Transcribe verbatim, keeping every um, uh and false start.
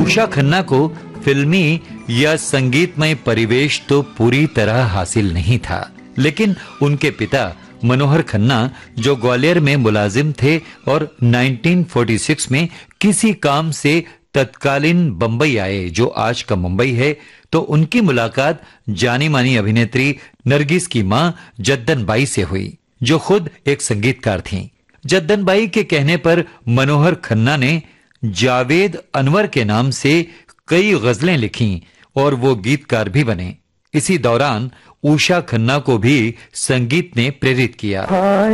उषा खन्ना को फिल्मी या संगीतमय परिवेश तो पूरी तरह हासिल नहीं था, लेकिन उनके पिता मनोहर खन्ना जो ग्वालियर में मुलाजिम थे और उन्नीस सौ छियालीस में किसी काम से तत्कालीन बंबई आए जो आज का मुंबई है, तो उनकी मुलाकात जानी मानी अभिनेत्री नरगिस की मां जद्दन बाई से हुई, जो खुद एक संगीतकार थीं। जद्दन बाई के कहने पर मनोहर खन्ना ने जावेद अनवर के नाम से कई गजलें लिखीं और वो गीतकार भी बने। इसी दौरान उषा खन्ना को भी संगीत ने प्रेरित किया।